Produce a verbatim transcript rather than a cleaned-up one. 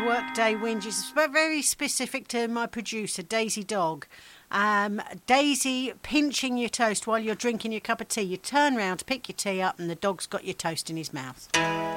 Workday Whinge is very specific to my producer, Daisy Dog. Um, Daisy pinching your toast while you're drinking your cup of tea. You turn round to pick your tea up and the dog's got your toast in his mouth.